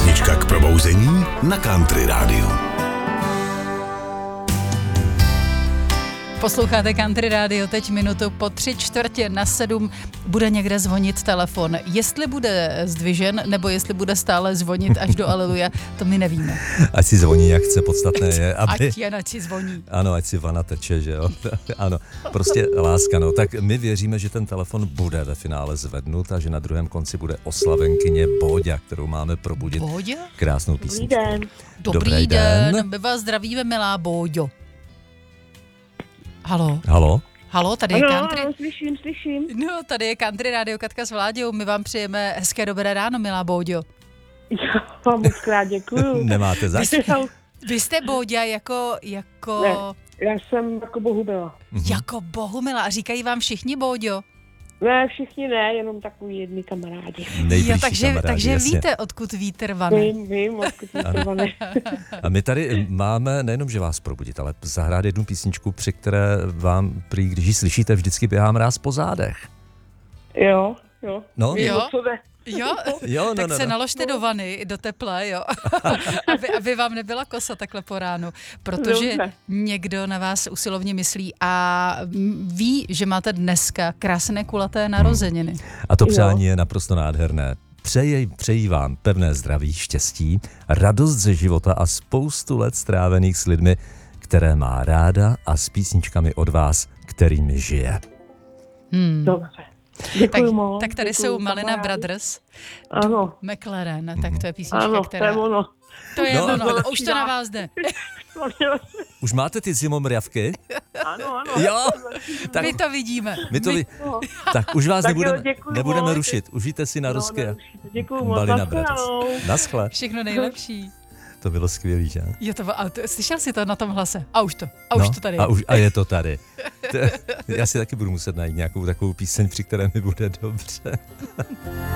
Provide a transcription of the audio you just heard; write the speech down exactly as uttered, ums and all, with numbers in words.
Písnička k probouzení na Country rádiu. Posloucháte Country rádio, teď minutu po tři čtvrtě na sedm bude někde zvonit telefon. Jestli bude zdvižen, nebo jestli bude stále zvonit až do aleluja, to my nevíme. Ať si zvoní, jak chce, podstatné je, aby... Ať jen, ať si zvoní. Ano, ať si vana teče, že jo. Ano, prostě láska, no. Tak my věříme, že ten telefon bude ve finále zvednut a že na druhém konci bude oslavenkyně Bóďa, kterou máme probudit. Bóďa? Krásnou písničku. Dobrý den. Dobrý, Dobrý den. den. My vás zdravíme, milá Bóďo. Halo? Halo? Halo, tady je Ano, Country. ano, slyším, slyším. No, tady je Country rádio, Katka s Vláďou. My vám přejeme hezké dobré ráno, milá Bóďo. Já vám moc krát děkuju. Nemáte zač? Vy jste Bóďa jako, jako, Ne, já jsem jako Bohumila. jako Bohumila. A říkají vám všichni Bóďo? Ne, všichni ne, jenom takový jedni kamarádi. Nejbližší Jo, takže, kamarádi, takže jasně. víte, odkud vítr vane. Vím, vím, odkud jste. A my tady máme nejenom, že vás probudit, ale zahrát jednu písničku, při které vám, prý, když ji slyšíte, vždycky běhá mráz po zádech. Jo, jo. No, Vím, Jo. o co jde. Jo, Jo, no, tak no, se no. naložte do vany, do teple, jo. aby, aby vám nebyla kosa takhle po ránu. Protože Dobře. někdo na vás usilovně myslí a ví, že máte dneska krásné kulaté narozeniny. A to Jo. přání je naprosto nádherné. Přeji, přeji vám pevné zdraví, štěstí, radost ze života a spoustu let strávených s lidmi, které má ráda a s písničkami od vás, kterými žije. Hmm. Dobře. Tak, Děkuju moc. tak tady děkuju, jsou Malina kamarádi. Brothers, Ano, McLaren, tak to je písnička, ano, to která... je ono. To je No. ono, ale už to na vás jde. Už máte ty zimomrjavky? Ano, ano. Jo, tak My to vidíme. my to My- vy... Tak už vás Tak jo, nebudeme, děkuju nebudeme moc. rušit. Užijte si na rozky. No, děkuju moc. Malina Nashledanou. Brothers. Naschle. Všechno nejlepší. To bylo skvělý, že? Jo, to, a to, slyšel jsi to na tom hlase? A už to, a už No, to tady A, je. už, a je to tady. To, já si taky budu muset najít nějakou takovou píseň, při které mi bude dobře.